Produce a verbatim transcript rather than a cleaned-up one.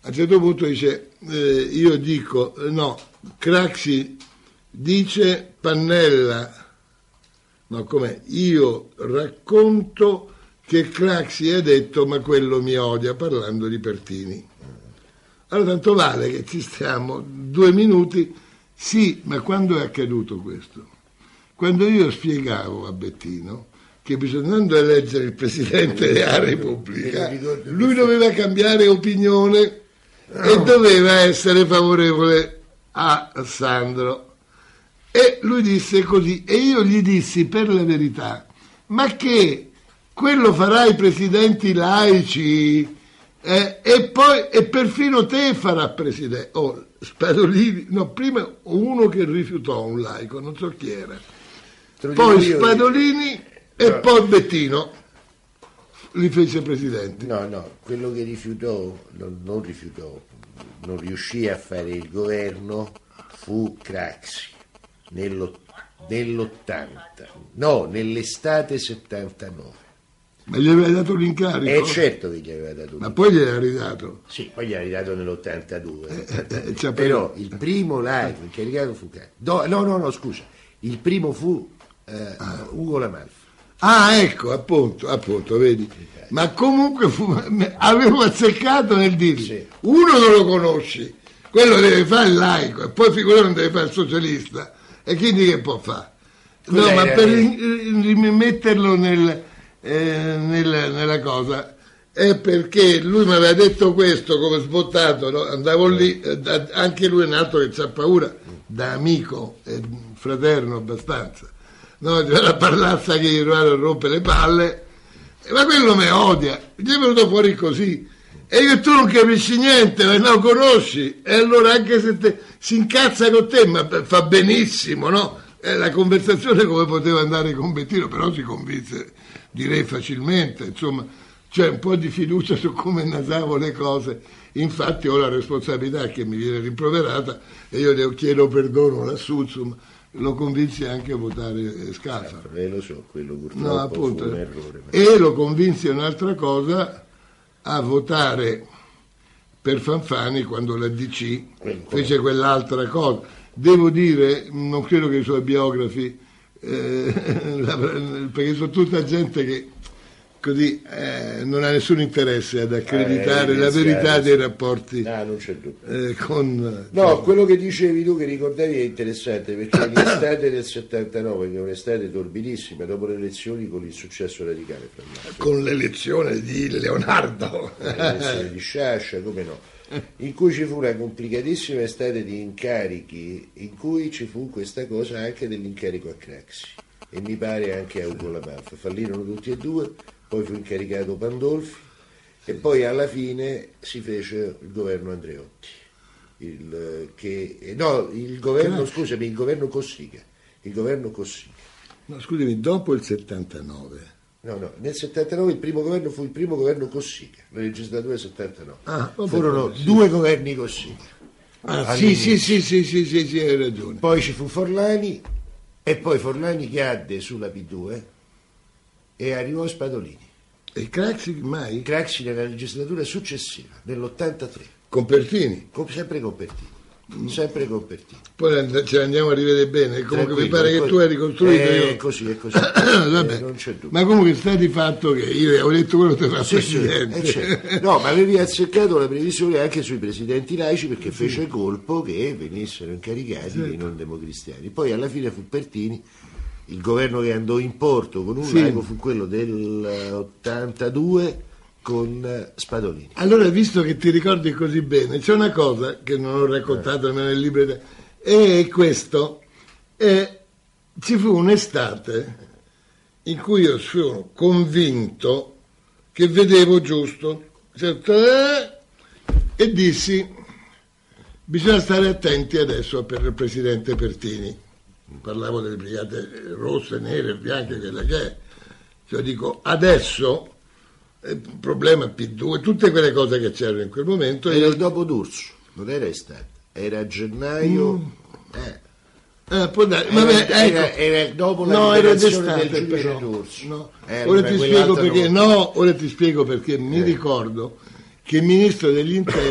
a un certo punto dice, eh, io dico, no, Craxi dice, Pannella, no, com'è? Io racconto che Craxi ha detto, ma quello mi odia, parlando di Pertini. Allora tanto vale che ci stiamo due minuti, sì, ma quando è accaduto questo? Quando io spiegavo a Bettino che bisognando eleggere il Presidente della Repubblica, lui doveva cambiare opinione e doveva essere favorevole a Sandro. E lui disse così, e io gli dissi per la verità, ma che quello farà i presidenti laici eh, e poi e perfino te farà presidente. Oh, Spadolini, no, prima uno che rifiutò un laico, non so chi era, poi Spadolini io... e no. Poi Bettino li fece presidenti. No, no, quello che rifiutò, non, non rifiutò, non riuscì a fare il governo fu Craxi nell'ottanta, no, nell'estate settantanove. Ma gli aveva dato l'incarico? Eh certo che gli aveva dato ma poi gli aveva ridato? Sì, poi gli aveva ridato nell'ottantadue. Eh, eh, cioè però per... il primo laico incaricato fu no, no, no, no, scusa, il primo fu eh, ah. Ugo La Malfa. Ah, ecco, appunto, appunto, vedi. Ma comunque fu, avevo azzeccato nel dire, sì. Uno non lo conosci, quello deve fare il laico e poi figura non deve fare il socialista, e quindi che può fare? No, Quella ma per rimetterlo nel... Eh, nella, nella cosa è perché lui mi aveva detto questo come sbottato, no? Andavo lì, eh, da, anche lui è un altro che c'ha paura, da amico e fraterno abbastanza, no? La parlazza che gli rompe le palle, eh, ma quello mi odia, gli è venuto fuori così e io tu non capisci niente, ma non conosci, e allora anche se te, si incazza con te, ma fa benissimo, no? Eh, la conversazione come poteva andare con Bettino, però si convinse, direi facilmente, insomma, c'è un po' di fiducia su come nasavo le cose. Infatti ho la responsabilità che mi viene rimproverata e io le chiedo perdono lassù, insomma, lo convinsi anche a votare Scalfaro. Eh, lo so, quello purtroppo no, appunto, fu un errore. Ma... E lo convinsi un'altra cosa, a votare per Fanfani quando la D C fece quell'altra cosa. Devo dire, non credo che i suoi biografi, eh, perché sono tutta gente che così eh, non ha nessun interesse ad accreditare eh, la verità dei rapporti no, non c'è dubbio. Eh, con no, cioè, quello che dicevi tu, che ricordavi, è interessante, perché l'estate del settantanove, che è un'estate torbidissima, dopo le elezioni con il successo radicale, con l'elezione di Leonardo, l'elezione di Sciascia, come no, in cui ci fu una complicatissima estate di incarichi, in cui ci fu questa cosa anche dell'incarico a Craxi e mi pare anche a Ugo La Malfa. Fallirono tutti e due, poi fu incaricato Pandolfi e poi alla fine si fece il governo Andreotti, il, che, no, il governo, Craxi. scusami, il governo Cossiga, il governo Cossiga. No, scusami, dopo il settantanove. No, no, nel settantanove il primo governo fu il primo governo Cossiga, la legislatura settantanove. Ah, vabbè, furono sì. due governi Cossiga. Ah, sì, sì, sì, sì, sì, sì, sì, hai ragione. Poi ci fu Forlani e poi Forlani cadde sulla P due e arrivò Spadolini. E Craxi mai? Craxi nella legislatura successiva, nell'ottantatré. Con Pertini? Con, sempre con Pertini. Sempre con Pertini. Poi ce l'andiamo a rivedere bene. Comunque mi pare che tu hai ricostruito. È io... così, è così. Vabbè. Eh, non c'è dubbio. Ma comunque sta di fatto che io avevo detto quello che ti fa sì, presidente. Sì, eh, no, ma avevi azzeccato la previsione anche sui presidenti laici, perché sì. fece colpo che venissero incaricati sì. dei non democristiani. Poi alla fine fu Pertini. Il governo che andò in porto con un sì. laico fu quello dell'ottantadue con Spadolini. Allora, visto che ti ricordi così bene, c'è una cosa che non ho raccontato nemmeno nel libro, e questo, e ci fu un'estate in cui io sono convinto che vedevo giusto, e dissi, bisogna stare attenti adesso per il presidente Pertini. Parlavo delle brigate rosse, nere, bianche, quella che è. Cioè dico, adesso il problema P due, tutte quelle cose che c'erano in quel momento. Era io... il dopo D'Urso, non era estate, era a gennaio. Mm. Eh. Eh, può dare, era, vabbè, era, ecco. era dopo la no, liberazione era del giudice però. D'Urso. No. Eh, ora ti spiego perché, non... no, ora ti spiego perché mi eh. ricordo che il ministro degli interni